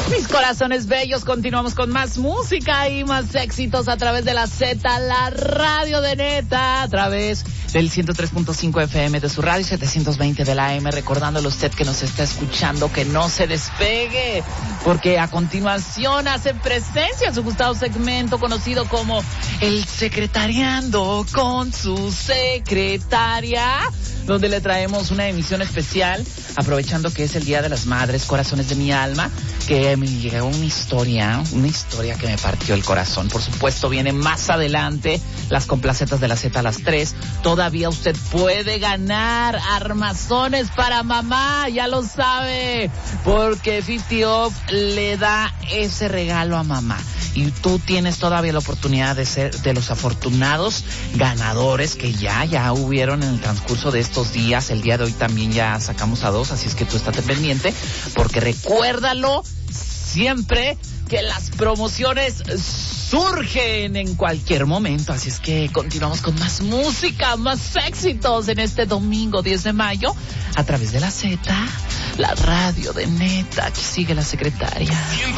Mis corazones bellos, continuamos con más música y más éxitos a través de la Z, la radio de Neta, a través del 103.5 FM de su radio, 720 de la AM, recordándole a usted que nos está escuchando que no se despegue, porque a continuación hace presencia su gustado segmento conocido como El Secretariando con su secretaria, donde le traemos una emisión especial, aprovechando que es el Día de las Madres, corazones de mi alma, que me llegó una historia que me partió el corazón. Por supuesto, viene más adelante las complacetas de la Z a las 3. Todavía usted puede ganar armazones para mamá, ya lo sabe, porque 50 Off le da ese regalo a mamá. Y tú tienes todavía la oportunidad de ser de los afortunados ganadores que ya hubieron en el transcurso de estos días. El día de hoy también ya sacamos a 2, así es que tú estate pendiente, porque recuérdalo siempre que las promociones surgen en cualquier momento. Así es que continuamos con más música, más éxitos en este domingo 10 de mayo a través de la Z, la radio de Neta, que sigue la secretaria.